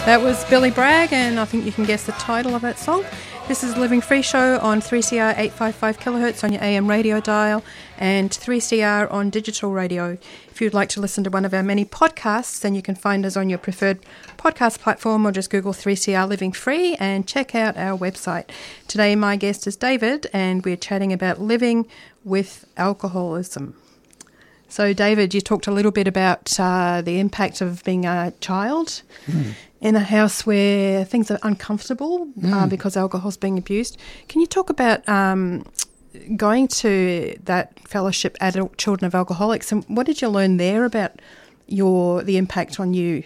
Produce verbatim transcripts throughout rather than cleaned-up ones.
That was Billy Bragg, and I think you can guess the title of that song. This is Living Free Show on three C R eight fifty-five kilohertz on your A M radio dial and three C R on digital radio. If you'd like to listen to one of our many podcasts, then you can find us on your preferred podcast platform or just Google three C R Living Free and check out our website. Today my guest is David, and we're chatting about living with alcoholism. So, David, you talked a little bit about uh, the impact of being a child mm. in a house where things are uncomfortable mm. uh, because alcohol's being abused. Can you talk about um, going to that fellowship, Adult Children of Alcoholics, and what did you learn there about your the impact on you?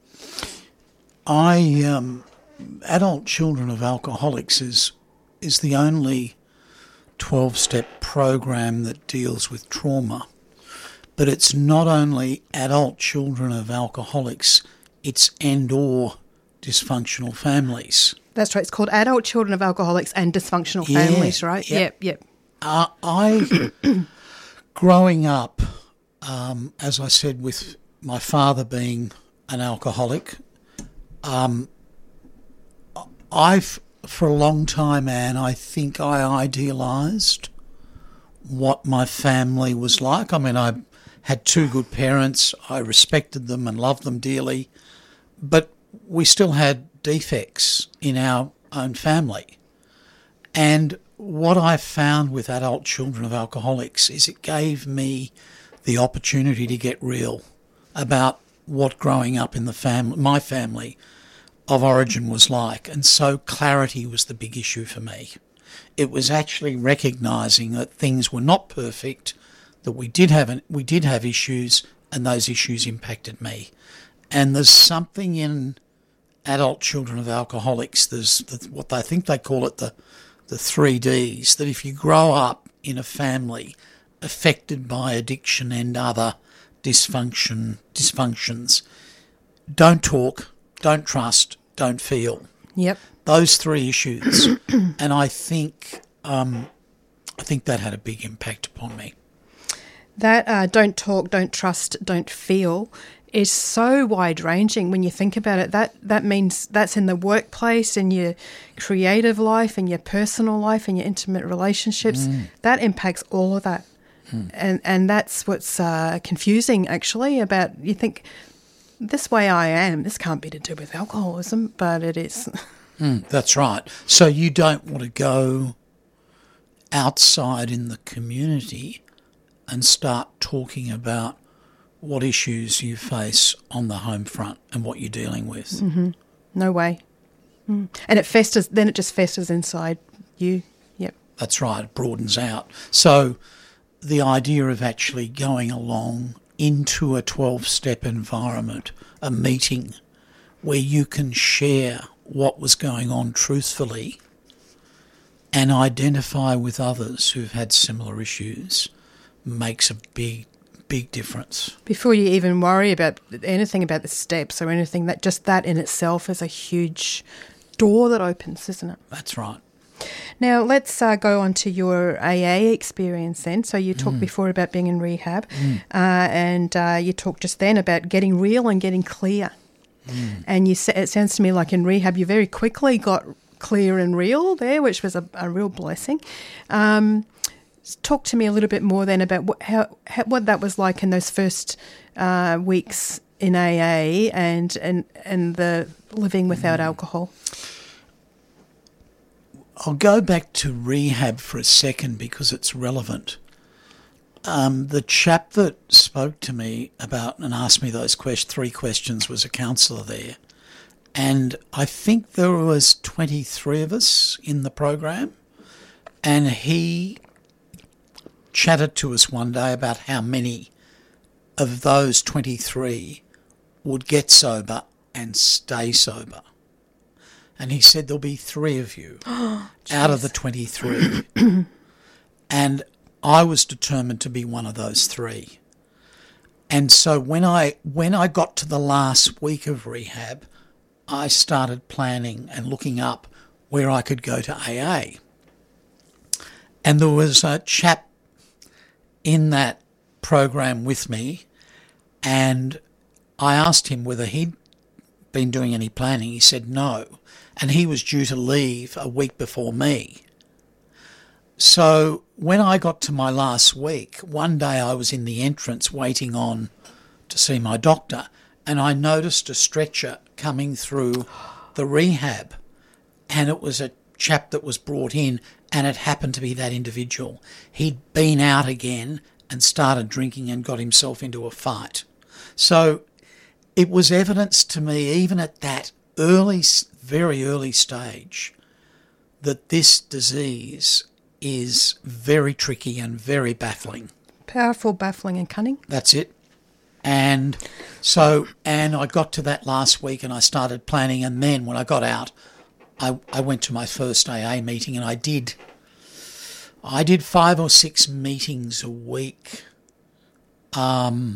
I um, Adult Children of Alcoholics is is the only twelve-step program that deals with trauma. But it's not only adult children of alcoholics, it's and or dysfunctional families. That's right. It's called Adult Children of Alcoholics and Dysfunctional yeah, Families, right? Yep, yep. yep. Uh, I, growing up, um, as I said, with my father being an alcoholic, um, I've, for a long time, Anne, I think I idealised what my family was like. I mean, I had two good parents. I respected them and loved them dearly, but we still had defects in our own family. And what I found with Adult Children of Alcoholics is it gave me the opportunity to get real about what growing up in the family, my family of origin was like. And so clarity was the big issue for me. It was actually recognising that things were not perfect, that we did have an, we did have issues, and those issues impacted me. And there's something in Adult Children of Alcoholics, there's the, what they think they call it the the three Ds, that if you grow up in a family affected by addiction and other dysfunction dysfunctions, don't talk, don't trust, don't feel. Yep. Those three issues, and I think um, I think that had a big impact upon me. That uh, don't talk, don't trust, don't feel is so wide-ranging when you think about it. That that means that's in the workplace, in your creative life, in your personal life, in your intimate relationships. Mm. That impacts all of that. Mm. And and that's what's uh, confusing, actually, about you think, this way I am, this can't be to do with alcoholism, but it is. Mm, that's right. So you don't want to go outside in the community and start talking about what issues you face on the home front and what you're dealing with. Mm-hmm. No way. Mm. And it festers, then it just festers inside you. Yep. That's right, it broadens out. So the idea of actually going along into a twelve-step environment, a meeting where you can share what was going on truthfully and identify with others who've had similar issues makes a big, big difference. Before you even worry about anything about the steps or anything, that just that in itself is a huge door that opens, isn't it? That's right. Now, let's uh, go on to your A A experience then. So you talked mm. before about being in rehab mm. uh, and uh, you talked just then about getting real and getting clear. Mm. And you, it sounds to me like in rehab you very quickly got clear and real there, which was a, a real blessing. Um, talk to me a little bit more then about what, how, how, what that was like in those first uh, weeks in A A and, and, and the living without mm. alcohol. I'll go back to rehab for a second because it's relevant. Um, the chap that spoke to me about and asked me those quest- three questions was a counsellor there. And I think there was twenty-three of us in the program. And he chatted to us one day about how many of those twenty-three would get sober and stay sober. And he said there'll be three of you oh, out of the twenty-three. And I was determined to be one of those three. And so when I when I got to the last week of rehab, I started planning and looking up where I could go to A A. And there was a chap in that program with me, and I asked him whether he'd been doing any planning? He said no. And he was due to leave a week before me. So when I got to my last week, one day I was in the entrance waiting on to see my doctor, and I noticed a stretcher coming through the rehab, and it was a chap that was brought in, and it happened to be that individual. He'd been out again and started drinking and got himself into a fight. So it was evidence to me, even at that early, very early stage, that this disease is very tricky and very baffling. Powerful, baffling and cunning. That's it. And so, and I got to that last week and I started planning, and then when I got out, I, I went to my first A A meeting, and I did, I did five or six meetings a week. Um,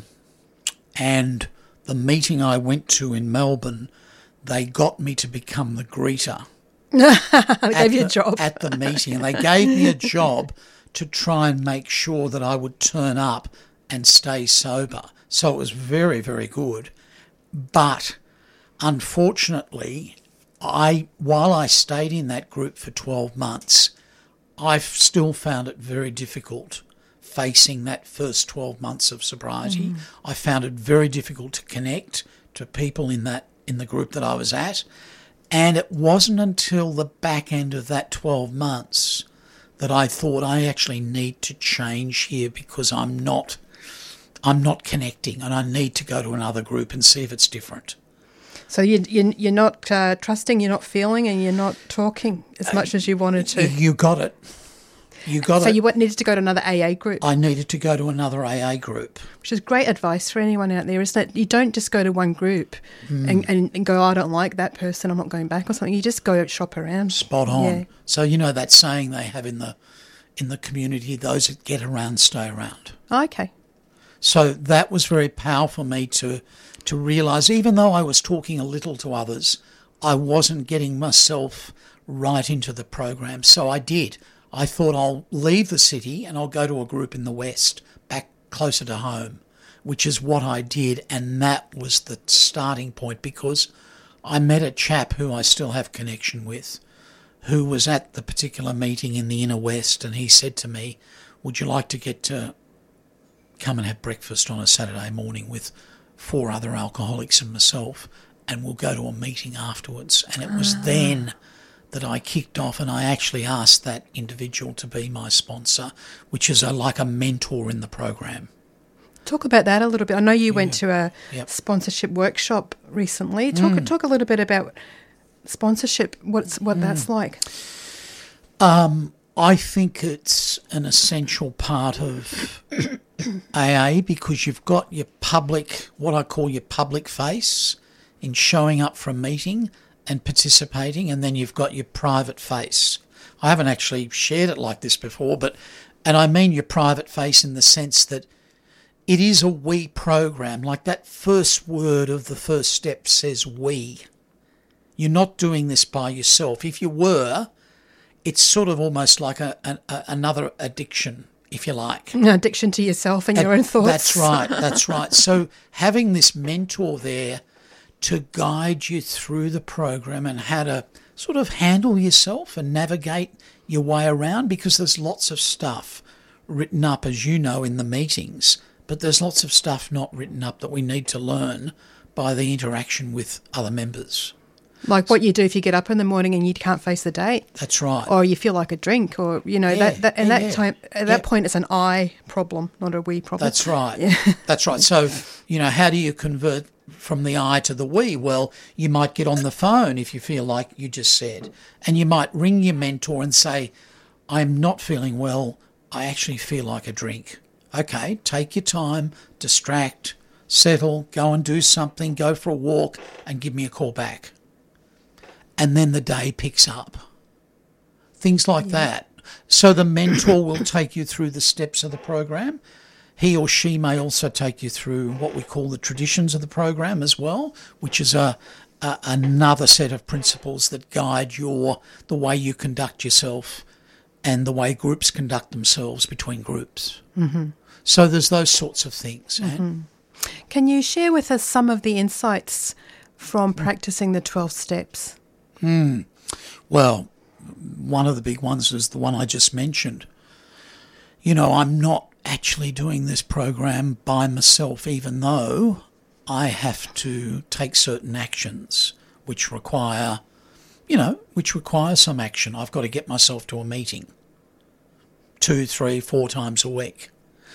and the meeting I went to in Melbourne, they got me to become the greeter. They gave you the, a job. At the meeting. And they gave me a job to try and make sure that I would turn up and stay sober. So it was very, very good. But unfortunately, I while I stayed in that group for twelve months, I've still found it very difficult facing that first twelve months of sobriety. Mm. I found it very difficult to connect to people in that in the group that I was at. And it wasn't until the back end of that twelve months that I thought I actually need to change here, because I'm not I'm not connecting, and I need to go to another group and see if it's different. So you, you, you're not uh, trusting, you're not feeling, and you're not talking as much uh, as you wanted to. You got it. You got so it. you needed to go to another A A group. I needed to go to another A A group. Which is great advice for anyone out there, is that you don't just go to one group mm. and, and, and go, oh, I don't like that person, I'm not going back or something. You just go shop around. Spot on. Yeah. So you know that saying they have in the in the community, those that get around stay around. Oh, okay. So that was very powerful for me to to realise, even though I was talking a little to others, I wasn't getting myself right into the program. So I did. I thought I'll leave the city and I'll go to a group in the West, back closer to home, which is what I did. And that was the starting point, because I met a chap who I still have connection with, who was at the particular meeting in the inner West, and he said to me, would you like to get to come and have breakfast on a Saturday morning with four other alcoholics and myself, and we'll go to a meeting afterwards. And it was ah. then that I kicked off, and I actually asked that individual to be my sponsor, which is a, like a mentor in the program. Talk about that a little bit. I know you yeah. went to a yep. sponsorship workshop recently. Talk mm. talk a little bit about sponsorship, what's what mm. that's like. Um, I think it's an essential part of A A, because you've got your public, what I call your public face in showing up for a meeting and participating, and then you've got your private face. I haven't actually shared it like this before, but and I mean your private face in the sense that it is a we program. Like that first word of the first step says we. You're not doing this by yourself. If you were, it's sort of almost like a, a, a another addiction, if you like. An addiction to yourself and your own thoughts. That's right, that's right. So having this mentor there to guide you through the program and how to sort of handle yourself and navigate your way around, because there's lots of stuff written up, as you know, in the meetings, but there's lots of stuff not written up that we need to learn by the interaction with other members. Like what you do if you get up in the morning and you can't face the day. That's right. Or you feel like a drink, or, you know, yeah, that, that and yeah, that yeah. time at that yeah. point it's an I problem, not a we problem. That's right. Yeah. That's right. So, you know, how do you convert from the I to the we? Well, you might get on the phone, if you feel like you just said, and you might ring your mentor and say, I'm not feeling well, I actually feel like a drink. Okay, take your time, distract, settle, go and do something, go for a walk and give me a call back. And then the day picks up. Things like yeah. that. So the mentor will take you through the steps of the program. He or she may also take you through what we call the traditions of the program as well, which is a, a another set of principles that guide your the way you conduct yourself and the way groups conduct themselves between groups. Mm-hmm. So there's those sorts of things. Mm-hmm. Can you share with us some of the insights from practicing the twelve steps? Hmm. Well, one of the big ones is the one I just mentioned. You know, I'm not actually doing this program by myself, even though I have to take certain actions which require, you know, which require some action. I've got to get myself to a meeting two, three, four times a week.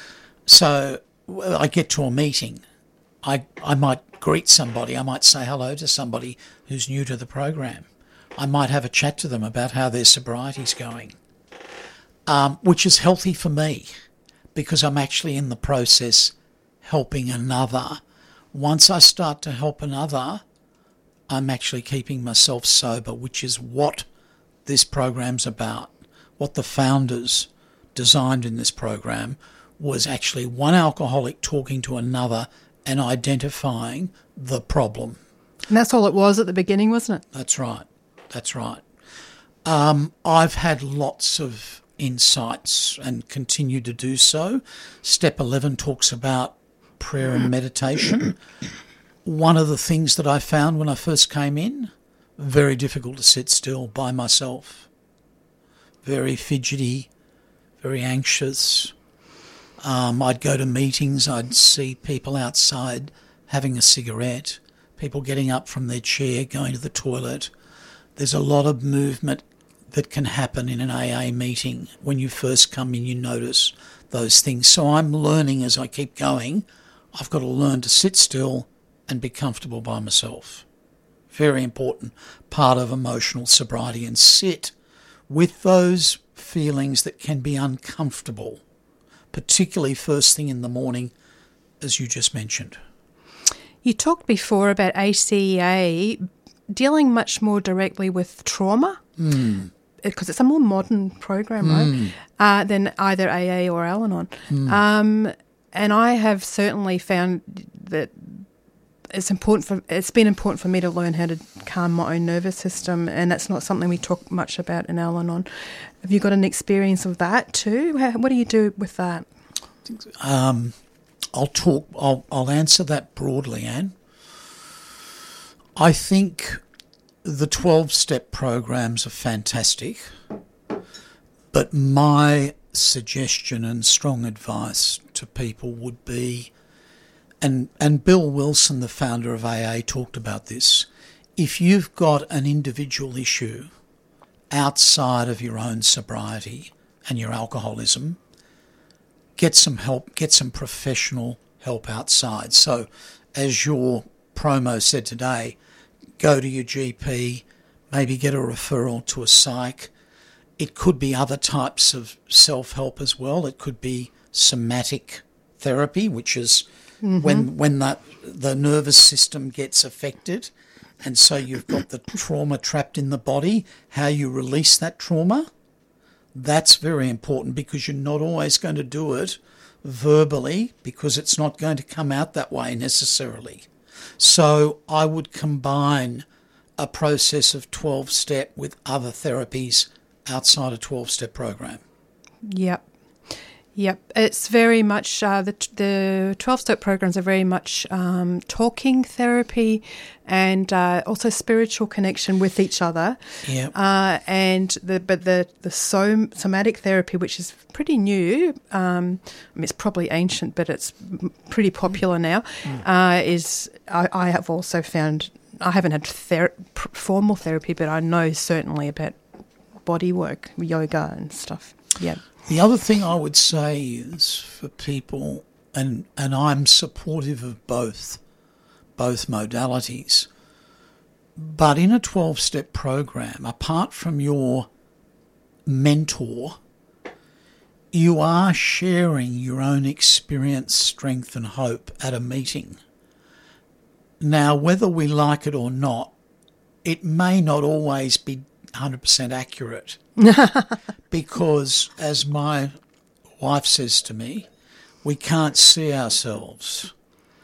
So well, I get to a meeting. I, I might greet somebody. I might say hello to somebody who's new to the program. I might have a chat to them about how their sobriety's going, um, which is healthy for me because I'm actually in the process helping another. Once I start to help another, I'm actually keeping myself sober, which is what this program's about. What the founders designed in this program was actually one alcoholic talking to another and identifying the problem. And that's all it was at the beginning, wasn't it? That's right. That's right. Um, I've had lots of insights and continue to do so. Step eleven talks about prayer and meditation. One of the things that I found when I first came in, very difficult to sit still by myself. Very fidgety, very anxious. Um, I'd go to meetings, I'd see people outside having a cigarette, people getting up from their chair, going to the toilet. There's a lot of movement that can happen in an A A meeting. When you first come in, you notice those things. So I'm learning as I keep going. I've got to learn to sit still and be comfortable by myself. Very important part of emotional sobriety, and sit with those feelings that can be uncomfortable, particularly first thing in the morning, as you just mentioned. You talked before about A C A dealing much more directly with trauma, Mm. because it's a more modern program, right, Mm. uh, than either A A or Al-Anon. Mm. Um, and I have certainly found that it's important for it's been important for me to learn how to calm my own nervous system, and that's not something we talk much about in Al-Anon. Have you got an experience of that too? How, what do you do with that? Um, I'll talk. I'll, I'll answer that broadly, Anne. I think the twelve-step programs are fantastic, but my suggestion and strong advice to people would be, and, and Bill Wilson, the founder of A A, talked about this, if you've got an individual issue outside of your own sobriety and your alcoholism, get some help, get some professional help outside. So, as your promo said today, go to your G P, maybe get a referral to a psych. It could be other types of self-help as well. It could be somatic therapy, which is mm-hmm. when when the, the nervous system gets affected, and so you've got the trauma trapped in the body, how you release that trauma. That's very important, because you're not always going to do it verbally, because it's not going to come out that way necessarily. So I would combine a process of twelve-step with other therapies outside a twelve-step program. Yep. Yep. It's very much, uh, the the twelve-step programs are very much um, talking therapy and uh, also spiritual connection with each other. Yep. Uh, and the but the, the som- somatic therapy, which is pretty new, um, I mean, it's probably ancient, but it's pretty popular now, mm. uh, is I, I have also found, I haven't had ther- formal therapy, but I know certainly about body work, yoga and stuff. Yeah. The other thing I would say is for people, and and I'm supportive of both, both modalities, but in a twelve-step program, apart from your mentor, you are sharing your own experience, strength and hope at a meeting. Now, whether we like it or not, it may not always be one hundred percent accurate. Because, as my wife says to me, we can't see ourselves.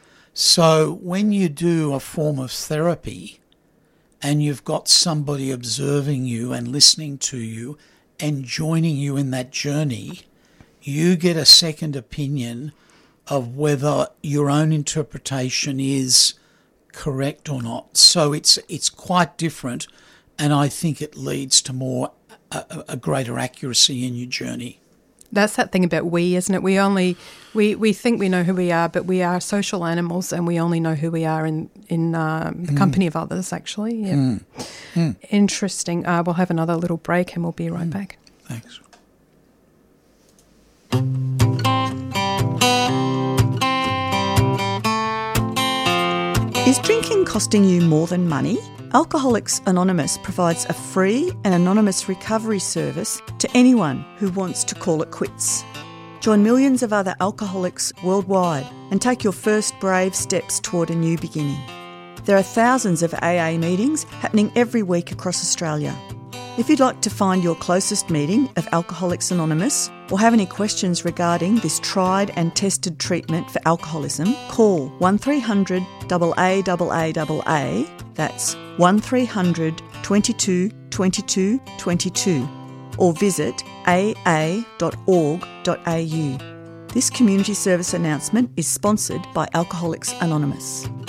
So when you do a form of therapy and you've got somebody observing you and listening to you and joining you in that journey, you get a second opinion of whether your own interpretation is correct or not. So it's it's quite different, and I think it leads to more a, a greater accuracy in your journey. That's that thing about we, isn't it? We only we, we think we know who we are, but we are social animals, and we only know who we are in in um, the mm. company of others. Actually, yeah. Mm. Mm. Interesting. Uh, we'll have another little break, and we'll be right mm. back. Thanks. Is drinking costing you more than money? Alcoholics Anonymous provides a free and anonymous recovery service to anyone who wants to call it quits. Join millions of other alcoholics worldwide and take your first brave steps toward a new beginning. There are thousands of A A meetings happening every week across Australia. If you'd like to find your closest meeting of Alcoholics Anonymous or have any questions regarding this tried and tested treatment for alcoholism, call one three hundred A A A A A A, that's one three hundred twenty-two twenty-two twenty-two, or visit a a dot org dot a u. This community service announcement is sponsored by Alcoholics Anonymous.